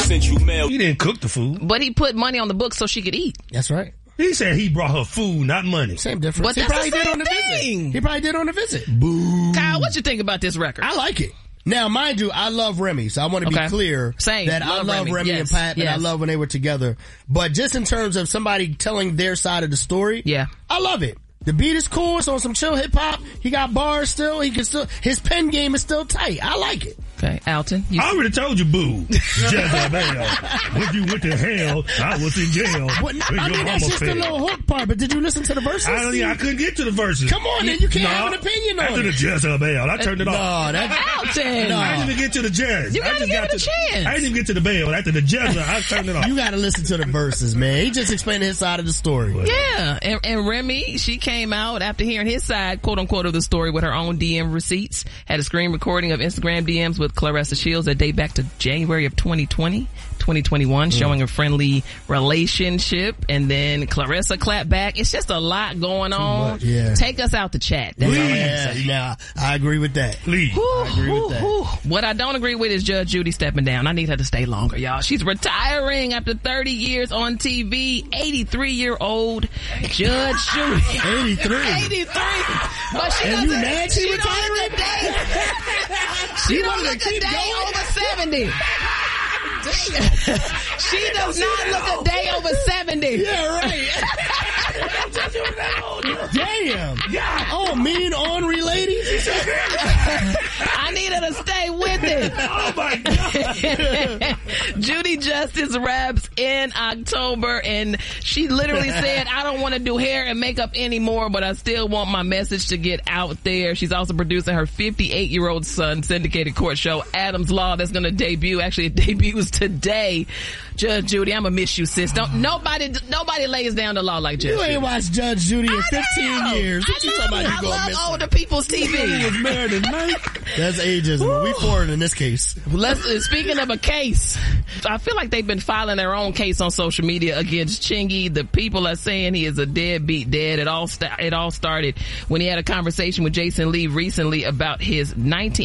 sent you mail. He didn't cook the food. But he put money on the book so she could eat. That's right. He said he brought her food, not money. Same difference. But that's the same thing. He probably did on the visit. Boo. Kyle, what you think about this record? I like it. Now, mind you, I love Remy, so I want to be clear that I love Remy and Pat, and I love when they were together. But just in terms of somebody telling their side of the story, I love it. The beat is cool. It's on some chill hip hop. He got bars still. His pen game is still tight. I like it. Okay, Alton. I already told you, boo. Jezebel. When you went to hell, I was in jail. That's just the little hook part, but did you listen to the verses? I couldn't get to the verses. Come on, then. You can't have an opinion on it. After the Jezebel, I turned it off. Alton. I didn't even get to the jazz. You gotta give it a chance. I didn't even get to the bell. After the Jezebel, I turned it off. You gotta listen to the verses, man. He just explained his side of the story. Yeah, and Remy, she came out after hearing his side, quote unquote, of the story with her own DM receipts, had a screen recording of Instagram DMs with Claressa Shields that date back to January of 2021, showing a friendly relationship, and then Claressa clapped back. It's just a lot going on. Take us out the chat. That's all I have to say. Nah, I agree with that. Please. I agree with that. What I don't agree with is Judge Judy stepping down. I need her to stay longer, y'all. She's retiring after 30 years on TV. 83-year-old Judge Judy. 83. But she doesn't look a day over 70. She does not look a day over 70. Yeah, right. Damn. Oh, mean ornery lady. I need her to stay with it. Oh my God. Judy Justice wraps in October, and she literally said, I don't want to do hair and makeup anymore, but I still want my message to get out there. She's also producing her 58-year-old son syndicated court show, Adam's Law, that's going to debut. Actually, it debuts today. Judge Judy, I'm gonna miss you, sis. Nobody lays down the law like Judge Judy. You ain't watched Judge Judy in 15 years. What you talking about? I love older people's TV. Was married at night. That's ageism. We for it in this case. Speaking of a case, I feel like they've been filing their own case on social media against Chingy. The people are saying he is a deadbeat dad. It all started when he had a conversation with Jason Lee recently about his